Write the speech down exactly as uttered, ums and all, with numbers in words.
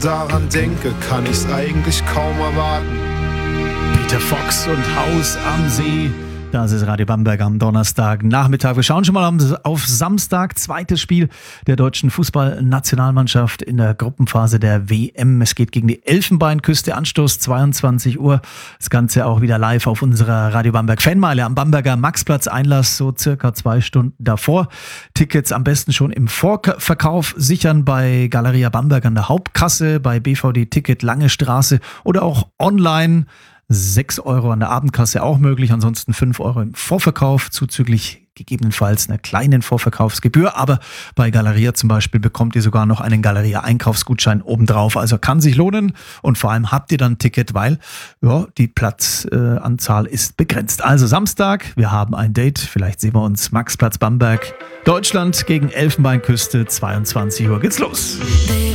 daran denke, kann ich's eigentlich kaum erwarten. Peter Fox und Haus am See. Das ist Radio Bamberg am Donnerstagnachmittag. Wir schauen schon mal auf Samstag, zweites Spiel der deutschen Fußballnationalmannschaft in der Gruppenphase der W M. Es geht gegen die Elfenbeinküste, Anstoß zweiundzwanzig Uhr. Das Ganze auch wieder live auf unserer Radio Bamberg Fanmeile am Bamberger Maxplatz. Einlass so circa zwei Stunden davor. Tickets am besten schon im Vorverkauf sichern bei Galeria Bamberg an der Hauptkasse, bei B V D Ticket Lange Straße oder auch online. sechs Euro an der Abendkasse auch möglich, ansonsten fünf Euro im Vorverkauf, zuzüglich gegebenenfalls einer kleinen Vorverkaufsgebühr. Aber bei Galeria zum Beispiel bekommt ihr sogar noch einen Galeria-Einkaufsgutschein obendrauf. Also kann sich lohnen und vor allem habt ihr dann ein Ticket, weil ja, die Platzanzahl äh, ist begrenzt. Also Samstag, wir haben ein Date, vielleicht sehen wir uns Maxplatz Bamberg, Deutschland gegen Elfenbeinküste, zweiundzwanzig Uhr geht's los.